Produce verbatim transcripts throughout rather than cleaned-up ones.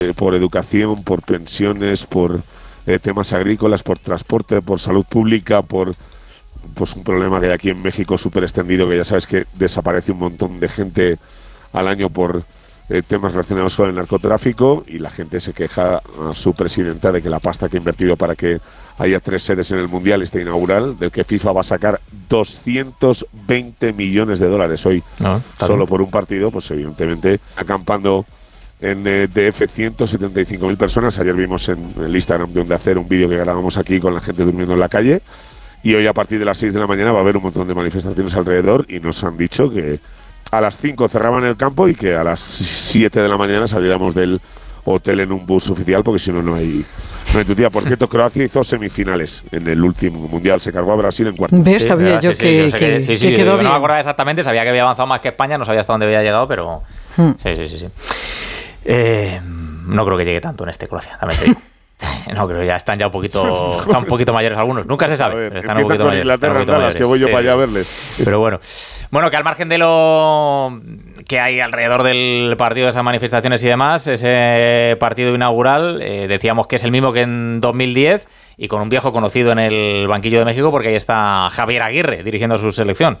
eh, por educación, por pensiones, por eh, temas agrícolas, por transporte, por salud pública, por pues un problema que hay aquí en México súper extendido, que ya sabes que desaparece un montón de gente al año por eh, temas relacionados con el narcotráfico, y la gente se queja a su presidenta de que la pasta que ha invertido para que haya tres sedes en el Mundial este inaugural, del que FIFA va a sacar doscientos veinte millones de dólares hoy, no, solo bien. Por un partido, pues evidentemente acampando en eh, D F ciento setenta y cinco mil personas. Ayer vimos en el Instagram de Onda Cero un vídeo que grabamos aquí con la gente durmiendo en la calle, y hoy a partir de las seis de la mañana va a haber un montón de manifestaciones alrededor, y nos han dicho que a las cinco cerraban el campo y que a las siete de la mañana saliéramos del hotel en un bus oficial, porque si no, no hay, no hay tutía. Por cierto, Croacia hizo semifinales en el último Mundial, se cargó a Brasil en cuartos. ¿Ves? Sabía sí, yo, sí, que, sí, yo que, que, sí, sí, que quedó yo bien. No me acordaba exactamente, sabía que había avanzado más que España, no sabía hasta dónde había llegado, pero hmm. sí, sí, sí. sí. Eh, no creo que llegue tanto en este Croacia, también te digo. No, creo que ya están ya un poquito, están un poquito mayores algunos. Nunca se sabe. Ver, pero están un poquito con mayores. Inglaterra, un poquito mayores. Que voy yo sí, para allá a sí. verles. Pero bueno, bueno, que al margen de lo que hay alrededor del partido, de esas manifestaciones y demás, ese partido inaugural, eh, decíamos que es el mismo que en dos mil diez y con un viejo conocido en el banquillo de México, porque ahí está Javier Aguirre dirigiendo a su selección.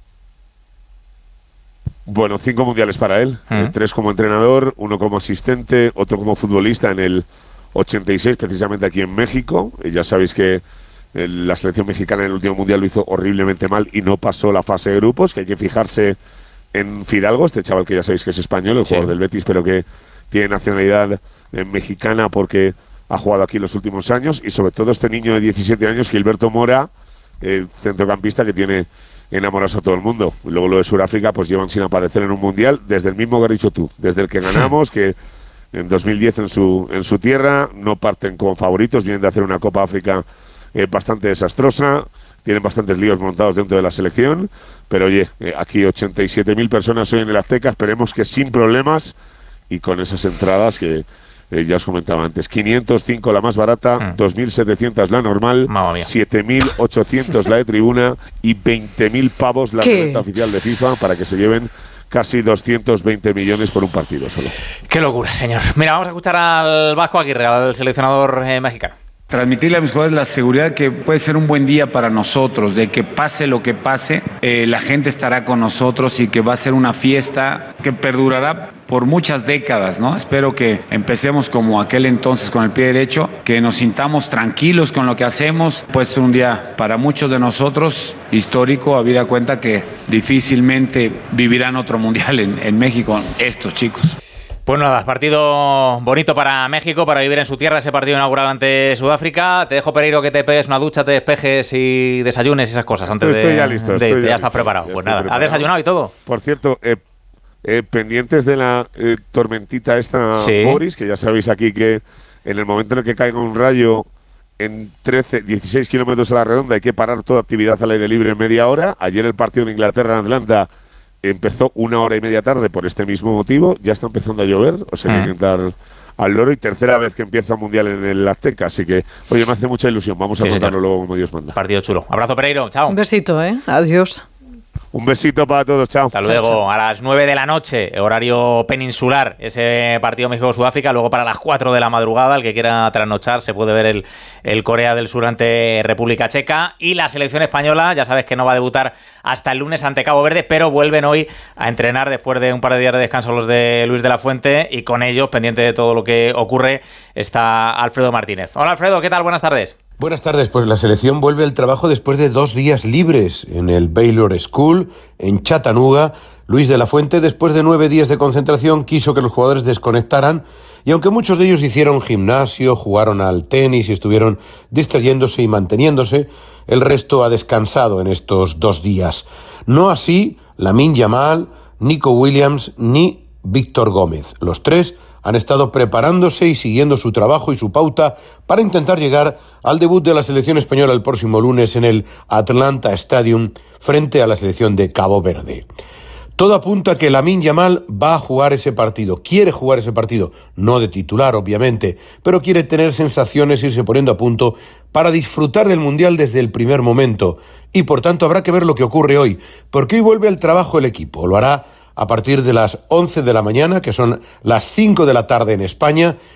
Bueno, cinco mundiales para él, ¿Mm? eh, tres como entrenador, uno como asistente, otro como futbolista en el ochenta y seis, precisamente aquí en México. Y ya sabéis que el, la selección mexicana en el último mundial lo hizo horriblemente mal y no pasó la fase de grupos, que hay que fijarse en Fidalgo, este chaval que ya sabéis que es español, el sí. jugador del Betis, pero que tiene nacionalidad eh, mexicana porque ha jugado aquí los últimos años, y sobre todo este niño de diecisiete años, Gilberto Mora, el centrocampista que tiene enamorados a todo el mundo. Y luego lo de Sudáfrica, pues llevan sin aparecer en un mundial desde el mismo que has dicho tú, desde el que ganamos, que en dos mil diez en su en su tierra, no parten como favoritos, vienen de hacer una Copa África eh, bastante desastrosa, tienen bastantes líos montados dentro de la selección, pero oye, eh, aquí ochenta y siete mil personas hoy en el Azteca, esperemos que sin problemas y con esas entradas que eh, ya os comentaba antes, quinientos cinco la más barata, mm. dos mil setecientos la normal, siete mil ochocientos la de tribuna y veinte mil pavos la renta oficial de FIFA, para que se lleven casi doscientos veinte millones por un partido solo. Qué locura, señor. Mira, vamos a escuchar al Vasco Aguirre, al seleccionador eh, mexicano. Transmitirle a mis jugadores la seguridad que puede ser un buen día para nosotros, de que pase lo que pase, eh, la gente estará con nosotros y que va a ser una fiesta que perdurará por muchas décadas, ¿no? Espero que empecemos como aquel entonces con el pie derecho, que nos sintamos tranquilos con lo que hacemos. Puede ser un día para muchos de nosotros histórico, habida cuenta que difícilmente vivirán otro mundial en, en México estos chicos. Pues nada, partido bonito para México, para vivir en su tierra, ese partido inaugural ante Sudáfrica. Te dejo, Pereiro, que te pegues una ducha, te despejes y desayunes y esas cosas antes estoy de... ya listo, de, estoy de, ya ya listo. estás preparado. Ya pues nada, preparado. ¿has desayunado y todo? Por cierto, eh, eh, pendientes de la eh, tormentita esta, sí. Boris, que ya sabéis aquí que en el momento en el que caiga un rayo en trece, dieciséis kilómetros a la redonda hay que parar toda actividad al aire libre en media hora. Ayer el partido en Inglaterra en Atlanta empezó una hora y media tarde por este mismo motivo. Ya está empezando a llover, o sea, hay que intentar al loro, y tercera vez que empieza el Mundial en el Azteca, así que, oye, me hace mucha ilusión. Vamos a sí, contarlo luego como Dios manda. Partido chulo. Abrazo, Pereiro, chao. Un besito, ¿eh? Adiós. Un besito para todos, chao. Hasta luego. Chao, chao. A las nueve de la noche, horario peninsular, ese partido México-Sudáfrica. Luego para las cuatro de la madrugada, el que quiera trasnochar, se puede ver el, el Corea del Sur ante República Checa. Y la selección española, ya sabes que no va a debutar hasta el lunes ante Cabo Verde, pero vuelven hoy a entrenar después de un par de días de descanso los de Luis de la Fuente, y con ellos, pendiente de todo lo que ocurre, está Alfredo Martínez. Hola, Alfredo, ¿qué tal? Buenas tardes. Buenas tardes, pues la selección vuelve al trabajo después de dos días libres en el Baylor School, en Chattanooga. Luis de la Fuente, después de nueve días de concentración, quiso que los jugadores desconectaran, y aunque muchos de ellos hicieron gimnasio, jugaron al tenis y estuvieron distrayéndose y manteniéndose, el resto ha descansado en estos dos días. No así Lamine Yamal, Nico Williams ni Víctor Gómez. Los tres han estado preparándose y siguiendo su trabajo y su pauta para intentar llegar al debut de la selección española el próximo lunes en el Atlanta Stadium frente a la selección de Cabo Verde. Todo apunta a que Lamine Yamal va a jugar ese partido, quiere jugar ese partido, no de titular obviamente, pero quiere tener sensaciones, irse poniendo a punto para disfrutar del Mundial desde el primer momento, y por tanto habrá que ver lo que ocurre hoy, porque hoy vuelve al trabajo el equipo, lo hará a partir de las once de la mañana, que son las cinco de la tarde en España,